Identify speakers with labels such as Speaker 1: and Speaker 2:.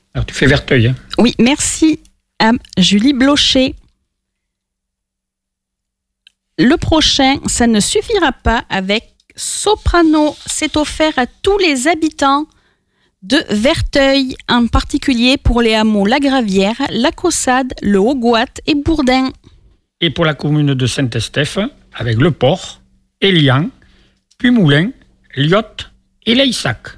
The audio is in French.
Speaker 1: Alors tu fais Verteuil. Hein.
Speaker 2: Oui, merci à Julie Blocher. Le prochain, ça ne suffira pas avec Soprano. C'est offert à tous les habitants de Verteuil, en particulier pour les hameaux La Gravière, La Caussade, le Haut-Goat et Bourdin.
Speaker 1: Et pour la commune de Saint-Estèphe, avec Le Port, Élian, Puimoulin, Lyotte et Laïssac.